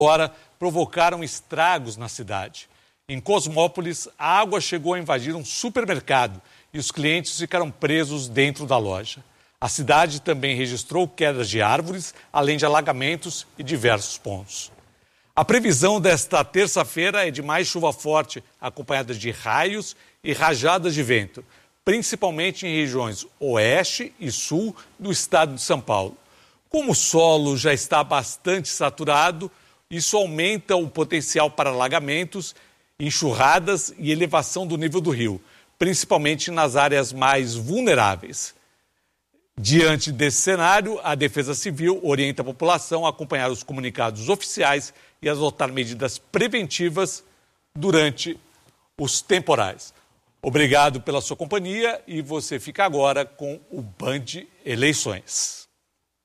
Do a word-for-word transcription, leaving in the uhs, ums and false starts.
Agora provocaram estragos na cidade. Em Cosmópolis, a água chegou a invadir um supermercado e os clientes ficaram presos dentro da loja. A cidade também registrou quedas de árvores, além de alagamentos e diversos pontos. A previsão desta terça-feira é de mais chuva forte, acompanhada de raios e rajadas de vento, principalmente em regiões oeste e sul do estado de São Paulo. Como o solo já está bastante saturado, isso aumenta o potencial para alagamentos, enxurradas e elevação do nível do rio, principalmente nas áreas mais vulneráveis. Diante desse cenário, a Defesa Civil orienta a população a acompanhar os comunicados oficiais e adotar medidas preventivas durante os temporais. Obrigado pela sua companhia e você fica agora com o Band Eleições.